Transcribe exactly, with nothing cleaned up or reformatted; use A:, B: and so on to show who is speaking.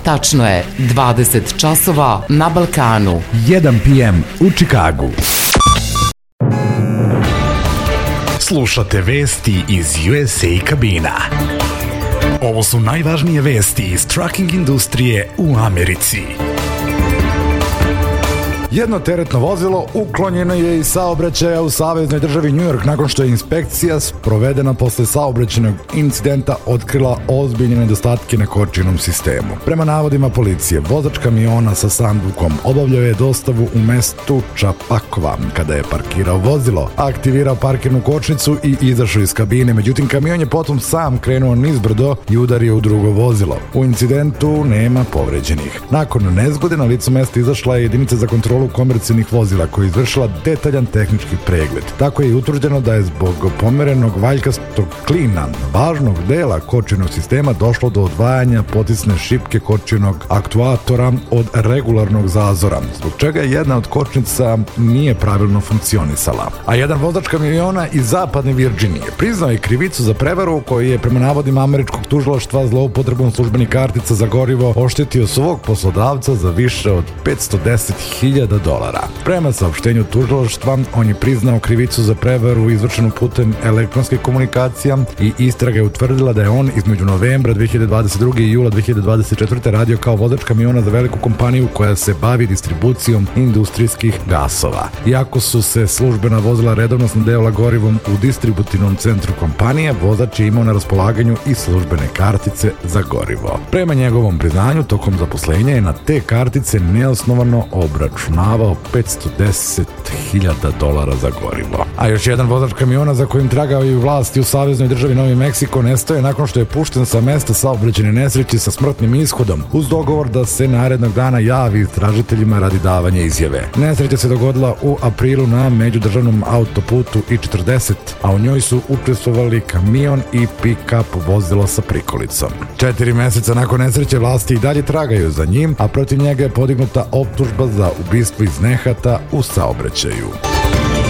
A: Tačno je dvadeset časova na Balkanu.
B: jedan pe em u Čikagu. Slušate vesti iz U S A kabina. Ovo su najvažnije vesti iz trucking industrije u Americi. Jedno teretno vozilo uklonjeno je iz saobraćaja u saveznoj državi New York nakon što je inspekcija sprovedena posle saobraćajnog incidenta otkrila ozbiljne nedostatke na kočionom sistemu. Prema navodima policije, vozač kamiona sa sandukom obavljao je dostavu u mestu Čapakova kada je parkirao vozilo, aktivirao parkirnu kočnicu i izašao iz kabine, međutim kamion je potom sam krenuo nizbrdo i udario u drugo vozilo. U incidentu nema povređenih. Nakon nezgode na licu mesta izašla je jedinica za kontrolu komercijalnih vozila koja je izvršila detaljan tehnički pregled. Tako je i utvrđeno da je zbog pomerenog valjkastog klina važnog dela kočionog sistema došlo do odvajanja potisne šipke kočionog aktuatora od regularnog zazora, zbog čega jedna od kočnica nije pravilno funkcionisala. A jedan vozač kamiona iz zapadne Virginije priznao je krivicu za prevaru koji je prema navodima američkog tužilaštva zloupotrebom službenih kartica za gorivo oštetio svog poslodavca za više od petsto deset hiljada dolara. Prema saopštenju tužilaštva, on je priznao krivicu za prevaru izvršenu putem elektronskih komunikacija i istraga je utvrdila da je on između novembra dve hiljade dvadeset druge i jula dve hiljade dvadeset četvrte radio kao vozač kamiona za veliku kompaniju koja se bavi distribucijom industrijskih gasova. Iako su se službena vozila redovno snabdevala gorivom u distributivnom centru kompanije, vozač je imao na raspolaganju i službene kartice za gorivo. Prema njegovom priznanju, tokom zaposlenja je na te kartice neosnovano obračunavao petsto deset hiljada dolara za gorivo. A još jedan vozač kamiona za kojim tragaju vlasti u saveznoj državi Novi Meksiko nestaje nakon što je pušten sa mesta saobraćajne nesreće sa smrtnim ishodom, uz dogovor da se narednog dana javi istražiteljima radi davanja izjave. Nesreća se dogodila u aprilu na međudržavnom autoputu I četrdeset, a u njoj su učestvovali kamion i pick-up vozilo sa prikolicom. Četiri meseca nakon nesreće vlasti i dalje tragaju za njim, a protiv njega je podignuta optužba za ubistvo iz nehata u saobraćaju.